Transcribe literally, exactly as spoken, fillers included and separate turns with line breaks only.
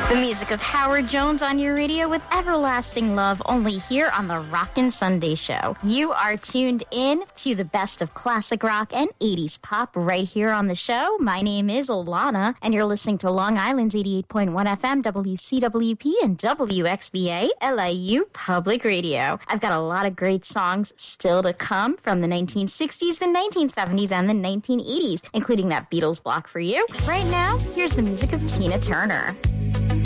The music of Howard Jones on your radio with Everlasting Love, only here on the Rockin' Sunday Show. You are tuned in to the best of classic rock and eighties pop right here on the show. My name is Alana, and you're listening to Long Island's eighty-eight point one F M, W C W P, and W X B A, L A U Public Radio. I've got a lot of great songs still to come from the nineteen sixties, the nineteen seventies, and the nineteen eighties, including that Beatles block for you. Right now, here's the music of Tina Turner.